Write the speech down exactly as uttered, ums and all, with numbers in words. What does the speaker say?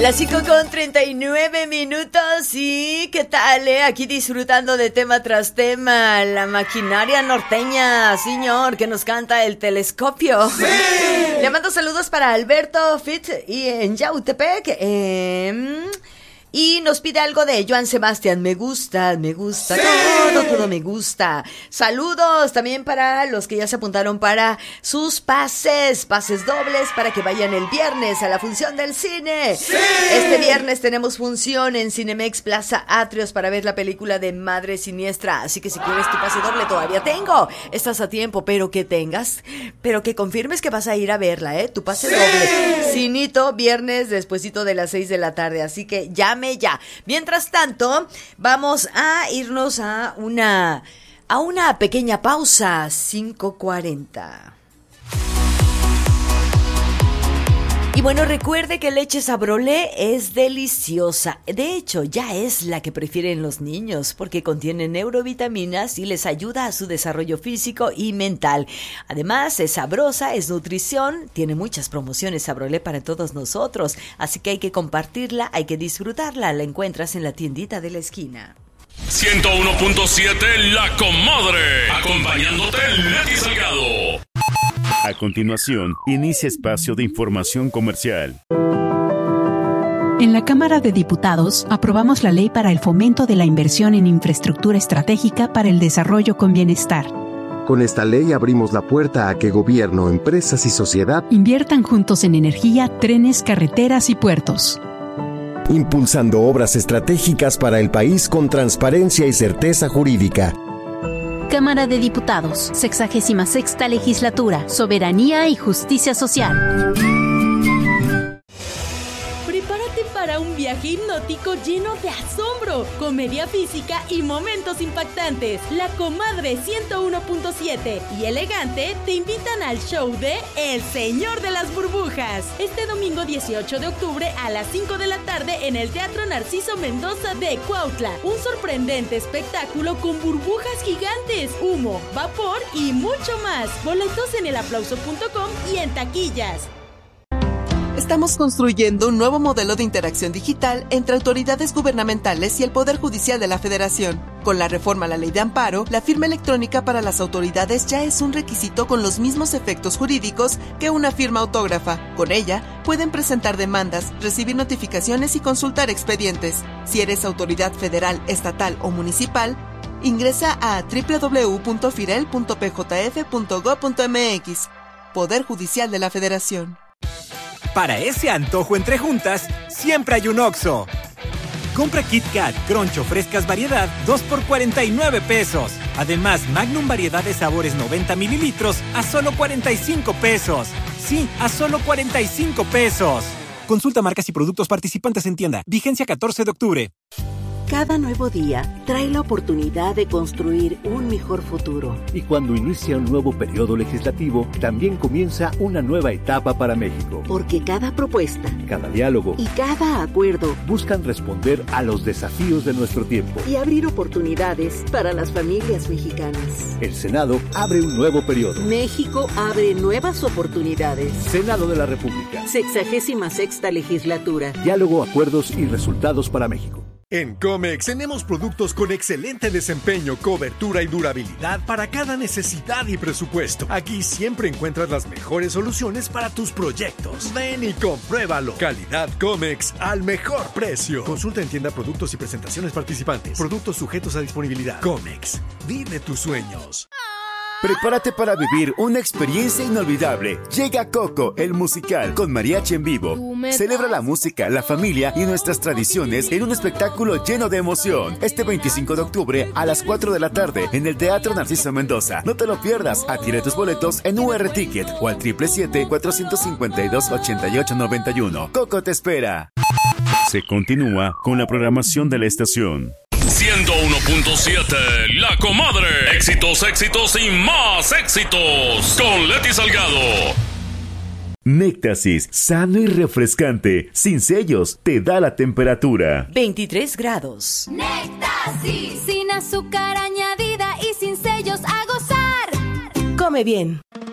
Las cinco con treinta y nueve minutos. ¿Y qué tal, eh? Aquí disfrutando de tema tras tema. La maquinaria norteña, señor, que nos canta El Telescopio. ¡Sí! Le mando saludos para Alberto Fit y en Yautepec. Eh... Y nos pide algo de Joan Sebastián. Me gusta, me gusta, ¡sí! todo, todo me gusta. Saludos también para los que ya se apuntaron para sus pases, pases dobles para que vayan el viernes a la función del cine. ¡Sí! Este viernes tenemos función en Cinemex Plaza Atrios para ver la película de Madre Siniestra. Así que si quieres tu pase doble, todavía tengo. Estás a tiempo, pero que tengas, pero que confirmes que vas a ir a verla, ¿eh? Tu pase ¡sí! doble. Cinito, viernes, despuesito de las seis de la tarde. Así que ya ya. Mientras tanto, vamos a irnos a una a una pequeña pausa. Cinco cuarenta. Y bueno, recuerde que leche Sabrolé es deliciosa. De hecho, ya es la que prefieren los niños porque contiene neurovitaminas y les ayuda a su desarrollo físico y mental. Además, es sabrosa, es nutrición, tiene muchas promociones Sabrolé para todos nosotros. Así que hay que compartirla, hay que disfrutarla. La encuentras en la tiendita de la esquina. ciento uno punto siete La Comadre, acompañándote Leti Salgado. A continuación, inicia espacio de información comercial. En la Cámara de Diputados aprobamos la ley para el fomento de la inversión en infraestructura estratégica para el desarrollo con bienestar. Con esta ley abrimos la puerta a que gobierno, empresas y sociedad inviertan juntos en energía, trenes, carreteras y puertos, impulsando obras estratégicas para el país con transparencia y certeza jurídica. Cámara de Diputados, sexagésima sexta Legislatura, Soberanía y Justicia Social. Prepárate para un viaje hipnótico lleno de asombro, comedia física y momentos impactantes. La Comadre ciento uno punto siete y Elegante te invitan al show de El Señor de las Burbujas. Este domingo dieciocho de octubre a las cinco de la tarde en el Teatro Narciso Mendoza de Cuautla. Un sorprendente espectáculo con burbujas gigantes, humo, vapor y mucho más. Boletos en el aplauso punto com y en taquillas. Estamos construyendo un nuevo modelo de interacción digital entre autoridades gubernamentales y el Poder Judicial de la Federación. Con la reforma a la Ley de Amparo, la firma electrónica para las autoridades ya es un requisito con los mismos efectos jurídicos que una firma autógrafa. Con ella, pueden presentar demandas, recibir notificaciones y consultar expedientes. Si eres autoridad federal, estatal o municipal, ingresa a doble u doble u doble u punto firel punto p j f punto gob punto m x. Poder Judicial de la Federación. Para ese antojo entre juntas, siempre hay un Oxxo. Compra Kit Kat, Crunch o frescas variedad, dos por cuarenta y nueve pesos. Además, Magnum variedad de sabores noventa mililitros a solo cuarenta y cinco pesos. Sí, a solo cuarenta y cinco pesos. Consulta marcas y productos participantes en tienda. Vigencia catorce de octubre. Cada nuevo día trae la oportunidad de construir un mejor futuro. Y cuando inicia un nuevo periodo legislativo, también comienza una nueva etapa para México. Porque cada propuesta, cada diálogo y cada acuerdo buscan responder a los desafíos de nuestro tiempo y abrir oportunidades para las familias mexicanas. El Senado abre un nuevo periodo. México abre nuevas oportunidades. Senado de la República. Sexagésima sexta Legislatura. Diálogo, acuerdos y resultados para México. En Comex tenemos productos con excelente desempeño, cobertura y durabilidad para cada necesidad y presupuesto. Aquí siempre encuentras las mejores soluciones para tus proyectos. Ven y compruébalo. Calidad Comex al mejor precio. Consulta en tienda productos y presentaciones participantes. Productos sujetos a disponibilidad. Comex, vive tus sueños. Prepárate para vivir una experiencia inolvidable. Llega Coco, el musical, con mariachi en vivo. Celebra la música, la familia y nuestras tradiciones en un espectáculo lleno de emoción. Este veinticinco de octubre a las cuatro de la tarde en el Teatro Narciso Mendoza. No te lo pierdas. Adquiere tus boletos en U R Ticket o al siete siete siete, cuatro cinco dos, ocho ocho nueve uno. Coco te espera. Se continúa con la programación de la estación. ciento uno punto siete La Comadre. Éxitos, éxitos y más éxitos. Con Leti Salgado. Néctasis, sano y refrescante, sin sellos, te da la temperatura. veintitrés grados. Néctasis, sin azúcar añadida y sin sellos, a gozar. Come bien.